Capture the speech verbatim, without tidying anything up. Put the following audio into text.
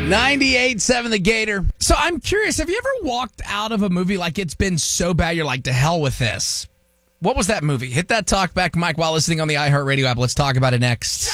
ninety-eight point seven The Gator. So I'm curious, have you ever walked out of a movie like it's been so bad you're like, to hell with this? What was that movie? Hit that talk back mic while listening on the iHeartRadio app. Let's talk about it next.